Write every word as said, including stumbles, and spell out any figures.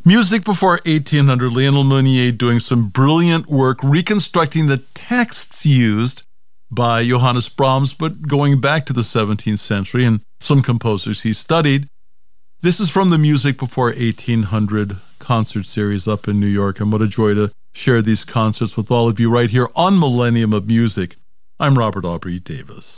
Music before eighteen hundred, Lionel Meunier doing some brilliant work reconstructing the texts used by Johannes Brahms, but going back to the seventeenth century and some composers he studied. This is from the Music Before eighteen hundred concert series up in New York, and what a joy to share these concerts with all of you right here on Millennium of Music. I'm Robert Aubrey Davis.